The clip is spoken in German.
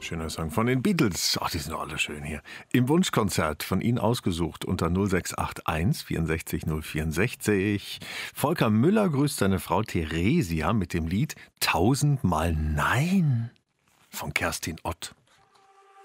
Schöner Song von den Beatles. Ach, die sind doch alle schön hier. Im Wunschkonzert von Ihnen ausgesucht unter 0681 64 064. Volker Müller grüßt seine Frau Theresia mit dem Lied 1000 Mal Nein von Kerstin Ott.